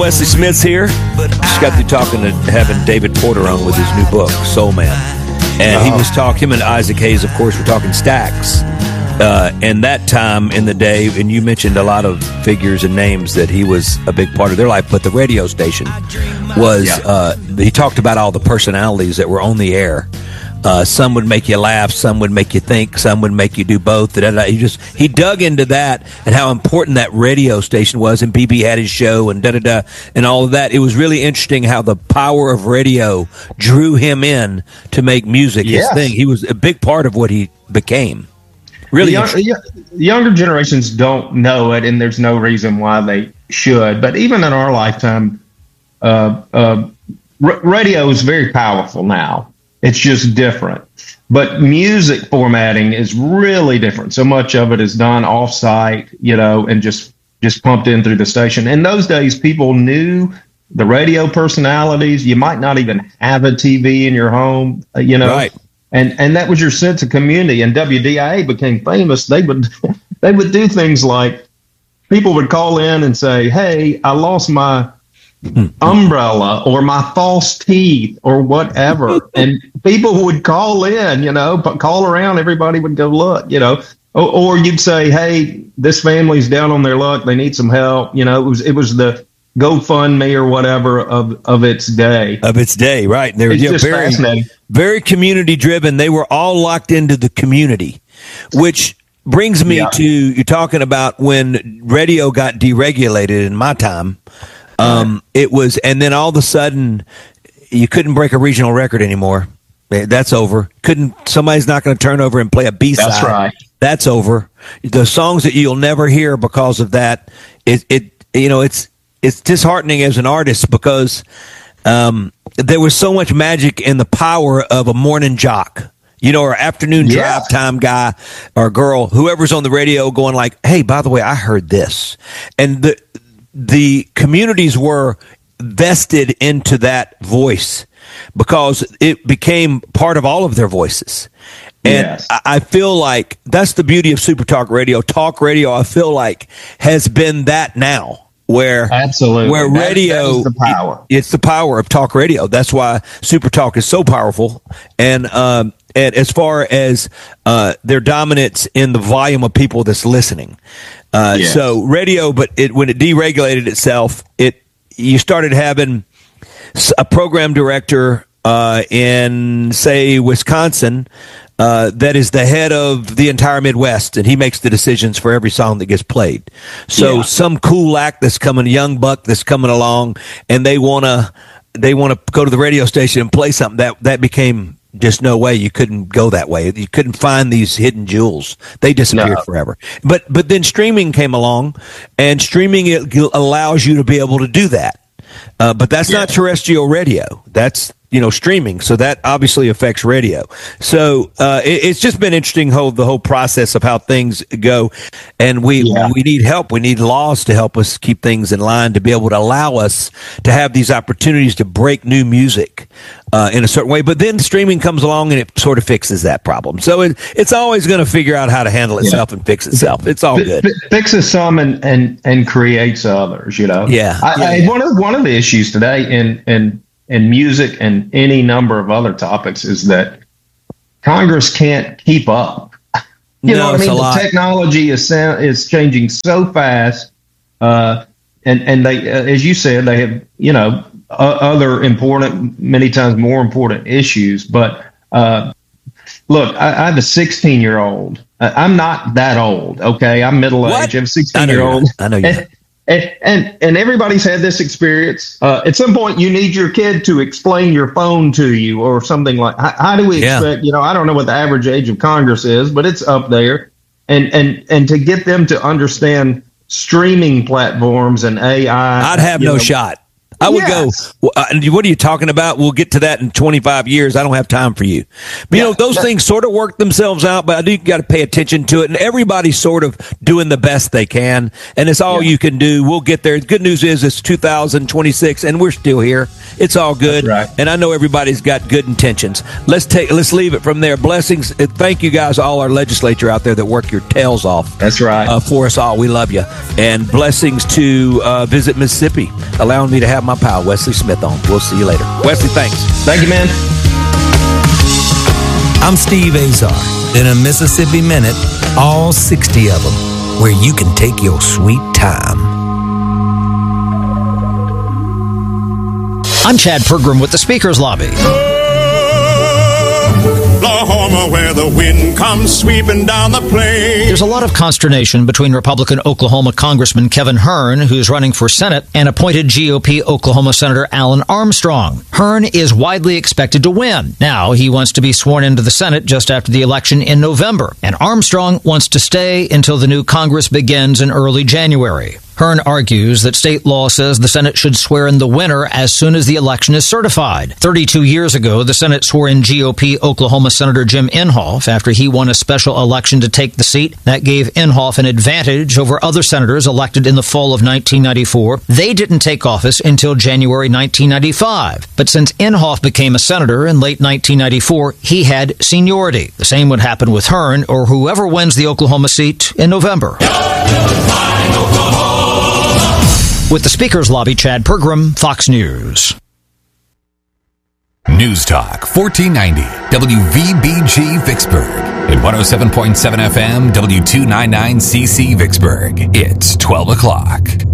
Wesley Smith's here. Just got through having David Porter on with his new book, Soul Man. And he was talking, him and Isaac Hayes, of course, were talking Stax. And that time in the day, and you mentioned a lot of figures and names that he was a big part of their life, but the radio station was, he talked about all the personalities that were on the air. Some would make you laugh, some would make you think, some would make you do both. He dug into that and how important that radio station was, and BB had his show and and all of that. It was really interesting how the power of radio drew him in to make music his thing. He was a big part of what he became. Really, younger generations don't know it, and there's no reason why they should. But even in our lifetime, radio is very powerful now. It's just different. But music formatting is really different. So much of it is done off-site, and just pumped in through the station. In those days, people knew the radio personalities. You might not even have a TV in your home, Right. And that was your sense of community. And WDIA became famous. They would do things like people would call in and say, "Hey, I lost my umbrella or my false teeth or whatever," and people would call in, but call around. Everybody would go look, or you'd say, "Hey, this family's down on their luck. They need some help." It was the GoFundMe or whatever of its day. Of its day, right? And they were just fascinating. Very community driven. They were all locked into the community, which brings me to you're talking about when radio got deregulated in my time. It was, and then all of a sudden, you couldn't break a regional record anymore. That's over. Somebody's not going to turn over and play a B-side. That's right. That's over. The songs that you'll never hear because of that, it's disheartening as an artist because there was so much magic in the power of a morning jock. Or afternoon drive time guy or girl, whoever's on the radio going like, "Hey, by the way, I heard this," and the communities were vested into that voice because it became part of all of their voices. And I feel like that's the beauty of Super Talk Radio. Talk radio, I feel like, has been that now. Where radio, that is the power. It's the power of talk radio. That's why Super Talk is so powerful. And as far as their dominance in the volume of people that's listening. So radio, but when it deregulated itself, you started having a program director in, say, Wisconsin that is the head of the entire Midwest, and he makes the decisions for every song that gets played. So some cool act that's coming, young buck that's coming along, and they want to go to the radio station and play something that became just no way. You couldn't go that way. You couldn't find these hidden jewels. They disappeared forever. But then streaming came along, and streaming allows you to be able to do that. But that's not terrestrial radio. That's streaming. So that obviously affects radio. So it's just been interesting the whole process of how things go. And we need help. We need laws to help us keep things in line, to be able to allow us to have these opportunities to break new music in a certain way. But then streaming comes along and it sort of fixes that problem. So it's always going to figure out how to handle itself and fix itself. It's all good. Fixes some and creates others, Yeah. One of the issues today in music and any number of other topics is that Congress can't keep up. The technology is changing so fast, and they, as you said, they have other important, many times more important issues. But look, I have a 16-year-old. I'm not that old. Okay, I'm middle aged. I have a 16-year-old. I know you. And everybody's had this experience. At some point, you need your kid to explain your phone to you or something like. How do we expect? I don't know what the average age of Congress is, but it's up there. And to get them to understand streaming platforms and AI, I'd have no shot. I would go, what are you talking about? We'll get to that in 25 years. I don't have time for you. But, those things sort of work themselves out, but I do got to pay attention to it. And everybody's sort of doing the best they can. And it's all you can do. We'll get there. The good news is it's 2026 and we're still here. It's all good. That's right. And I know everybody's got good intentions. Let's leave it from there. Blessings. Thank you guys, all our legislature out there that work your tails off. That's right. For us all. We love you. And blessings to Visit Mississippi, allowing me to have my pal Wesley Smith on. We'll see you later. Wesley, thanks. Thank you, man. I'm Steve Azar. In a Mississippi Minute, all 60 of them, where you can take your sweet time. I'm Chad Pergram with the Speaker's Lobby. Oklahoma, where the wind comes sweeping down the plain. There's a lot of consternation between Republican Oklahoma Congressman Kevin Hern, who's running for Senate, and appointed GOP Oklahoma Senator Alan Armstrong. Hern is widely expected to win. Now, he wants to be sworn into the Senate just after the election in November, and Armstrong wants to stay until the new Congress begins in early January. Hern argues that state law says the Senate should swear in the winner as soon as the election is certified. 32 years ago, the Senate swore in GOP Oklahoma Senator Jim Inhofe after he won a special election to take the seat. That gave Inhofe an advantage over other senators elected in the fall of 1994. They didn't take office until January 1995. But since Inhofe became a senator in late 1994, he had seniority. The same would happen with Hern or whoever wins the Oklahoma seat in November. With the Speaker's Lobby, Chad Pergram, Fox News. News Talk 1490 WVBG Vicksburg and 107.7 FM W299CC Vicksburg. It's 12 o'clock.